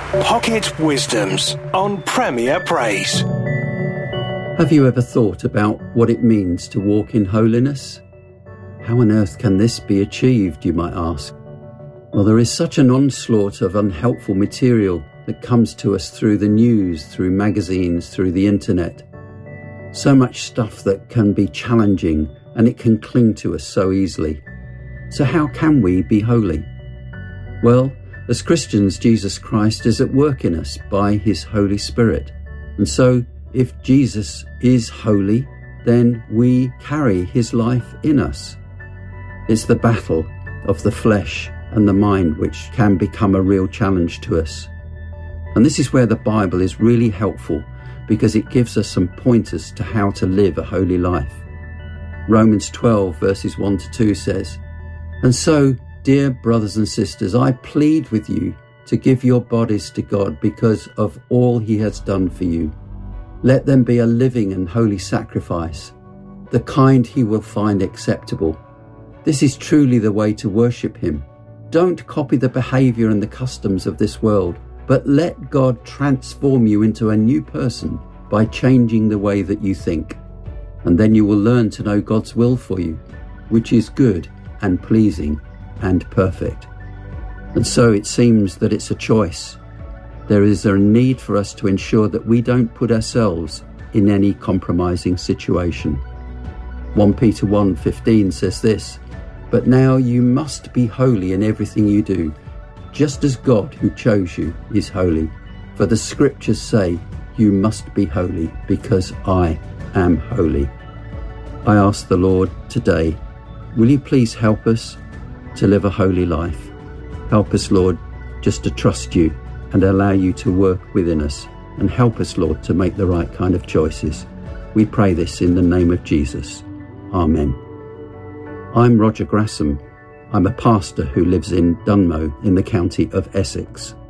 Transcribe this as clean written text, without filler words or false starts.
Pocket Wisdoms on Premier Praise. Have you ever thought about what it means to walk in holiness? How on earth can this be achieved, you might ask? Well, there is such an onslaught of unhelpful material that comes to us through the news, through magazines, through the internet. So much stuff that can be challenging, and it can cling to us so easily. So how can we be holy? Well, as Christians, Jesus Christ is at work in us by his Holy Spirit. And so, if Jesus is holy, then we carry his life in us. It's the battle of the flesh and the mind which can become a real challenge to us. And this is where the Bible is really helpful, because it gives us some pointers to how to live a holy life. Romans 12 verses 1 to 2 says, "And so, dear brothers and sisters, I plead with you to give your bodies to God because of all he has done for you. Let them be a living and holy sacrifice, the kind he will find acceptable. This is truly the way to worship him. Don't copy the behavior and the customs of this world, but let God transform you into a new person by changing the way that you think. And then you will learn to know God's will for you, which is good and pleasing and perfect." And so it seems that it's a choice. There is a need for us to ensure that we don't put ourselves in any compromising situation. 1 Peter 1:15 says this, "But now you must be holy in everything you do, just as God who chose you is holy. For the scriptures say, you must be holy because I am holy." I ask the Lord today, will you please help us to live a holy life? Help us, Lord, just to trust you and allow you to work within us, and help us, Lord, to make the right kind of choices. We pray this in the name of Jesus. Amen. I'm Roger Grasham. I'm a pastor who lives in Dunmow in the county of Essex.